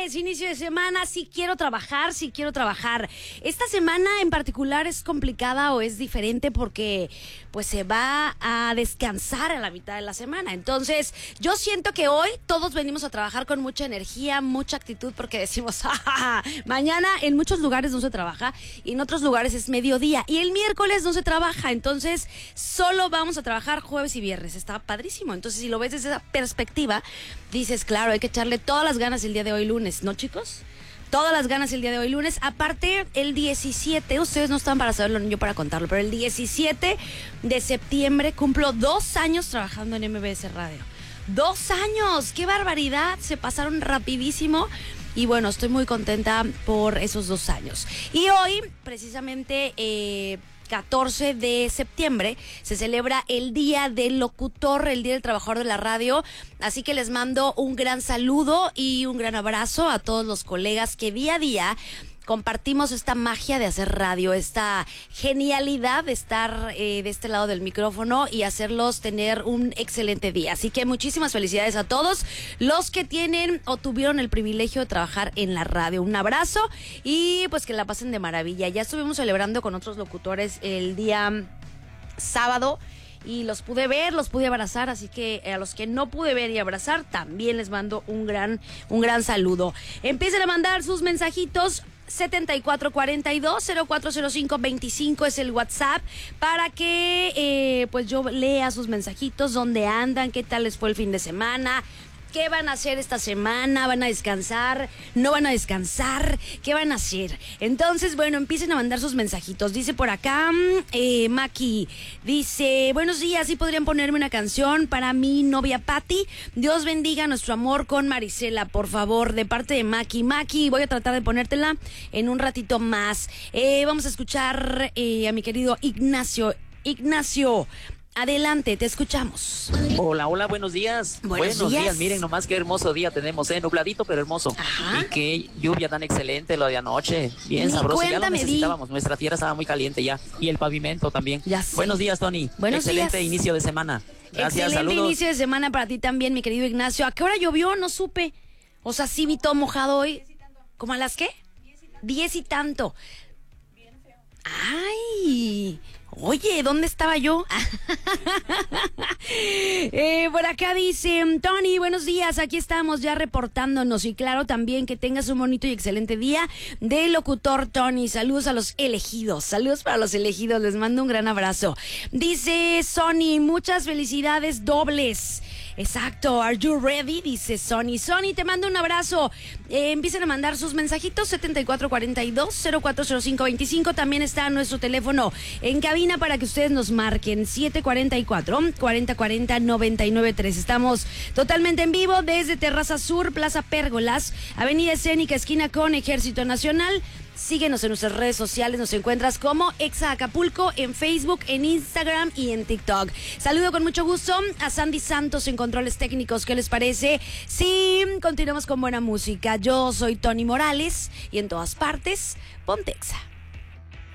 viernes, inicio de semana, sí quiero trabajar. Esta semana en particular es complicada o es diferente porque pues se va a descansar a la mitad de la semana. Entonces, yo siento que hoy todos venimos a trabajar con mucha energía, mucha actitud, porque decimos, mañana en muchos lugares no se trabaja y en otros lugares es mediodía y el miércoles no se trabaja. Entonces, solo vamos a trabajar jueves y viernes. Está padrísimo. Entonces, si lo ves desde esa perspectiva, dices, claro, hay que echarle todas las ganas el día de hoy lunes, ¿no, chicos? Todas las ganas el día de hoy lunes. Aparte, el 17, ustedes no están para saberlo ni yo para contarlo, pero el 17 de septiembre cumplo 2 años trabajando en MBS Radio. 2 años, qué barbaridad, se pasaron rapidísimo. Y bueno, estoy muy contenta por esos 2 años. Y hoy, precisamente, 14 de septiembre, se celebra el Día del Locutor, el Día del Trabajador de la Radio. Así que les mando un gran saludo y un gran abrazo a todos los colegas que día a día compartimos esta magia de hacer radio, esta genialidad de estar de este lado del micrófono y hacerlos tener un excelente día. Así que muchísimas felicidades a todos los que tienen o tuvieron el privilegio de trabajar en la radio. Un abrazo y pues que la pasen de maravilla. Ya estuvimos celebrando con otros locutores el día sábado y los pude ver, los pude abrazar, así que a los que no pude ver y abrazar también les mando un gran saludo. Empiecen a mandar sus mensajitos. 7442-040525 es el WhatsApp para que pues yo lea sus mensajitos, dónde andan, qué tal les fue el fin de semana, qué van a hacer esta semana, van a descansar, no van a descansar, qué van a hacer. Entonces, bueno, empiecen a mandar sus mensajitos. Dice por acá, Maki, dice, buenos días, ¿sí podrían ponerme una canción para mi novia Patti? Dios bendiga nuestro amor con Marisela, por favor, de parte de Maki. Maki, voy a tratar de ponértela en un ratito más. Vamos a escuchar a mi querido Ignacio. Ignacio, adelante, te escuchamos. Hola, buenos días. Buenos días. Miren nomás qué hermoso día tenemos, nubladito pero hermoso. Ajá. Y qué lluvia tan excelente lo de anoche. Bien sabroso, ya lo necesitábamos. Nuestra tierra estaba muy caliente ya. Y el pavimento también. Ya sé. Buenos días, Tony. Excelente inicio de semana. Gracias, excelente saludos. Inicio de semana para ti también, mi querido Ignacio. ¿A qué hora llovió? No supe. O sea, sí vi todo mojado hoy. ¿Cómo a las qué? 10 y tanto. ¡Ay! Oye, ¿dónde estaba yo? Por acá dice, Tony, buenos días, aquí estamos ya reportándonos y claro también que tengas un bonito y excelente día de locutor, Tony. Saludos a los elegidos, saludos para los elegidos, les mando un gran abrazo. Dice Sony, muchas felicidades dobles. Exacto, are you ready? Dice Sony. Sony, te mando un abrazo. Empiecen a mandar sus mensajitos, 7442-040525. También está nuestro teléfono en cabina para que ustedes nos marquen, 744-4040-993. Estamos totalmente en vivo desde Terraza Sur, Plaza Pérgolas, Avenida Escénica, esquina con Ejército Nacional. Síguenos en nuestras redes sociales, nos encuentras como Exa Acapulco en Facebook, en Instagram y en TikTok. Saludo con mucho gusto a Sandy Santos en controles técnicos. ¿Qué les parece? Sí, continuamos con buena música. Yo soy Tony Morales y en todas partes, ponte Exa.